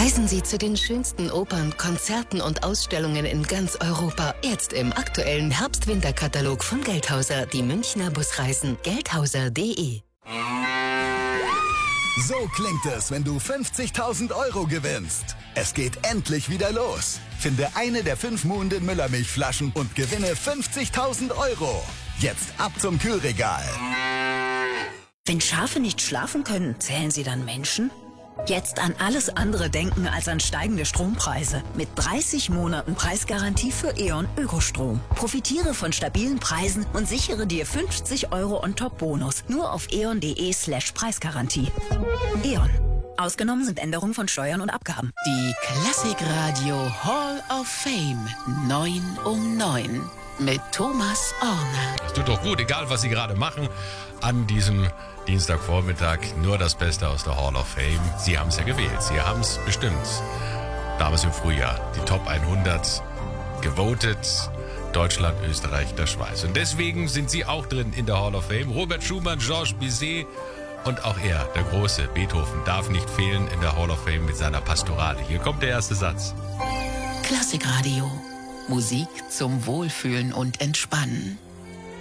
Reisen Sie zu den schönsten Opern, Konzerten und Ausstellungen in ganz Europa. Jetzt im aktuellen Herbst-Winter-Katalog von Geldhauser, die Münchner Busreisen. Geldhauser.de. So klingt es, wenn du 50.000 € gewinnst. Es geht endlich wieder los. Finde eine der 5 Muhnden Müllermilchflaschen und gewinne 50.000 €. Jetzt ab zum Kühlregal. Wenn Schafe nicht schlafen können, zählen sie dann Menschen? Jetzt an alles andere denken als an steigende Strompreise. Mit 30 Monaten Preisgarantie für E.ON Ökostrom. Profitiere von stabilen Preisen und sichere dir 50 € on top Bonus. Nur auf eon.de/Preisgarantie. E.ON. Ausgenommen sind Änderungen von Steuern und Abgaben. Die Klassikradio Hall of Fame 9 um 9 mit Thomas Orner. Das tut doch gut, egal was Sie gerade machen an diesem Dienstagvormittag. Nur das Beste aus der Hall of Fame. Sie haben es ja gewählt, Sie haben es bestimmt. Damals im Frühjahr die Top 100 gewotet. Deutschland, Österreich, der Schweiz. Und deswegen sind Sie auch drin in der Hall of Fame. Robert Schumann, Georges Bizet und auch er, der große Beethoven, darf nicht fehlen in der Hall of Fame mit seiner Pastorale. Hier kommt der erste Satz. Klassikradio. Musik zum Wohlfühlen und Entspannen.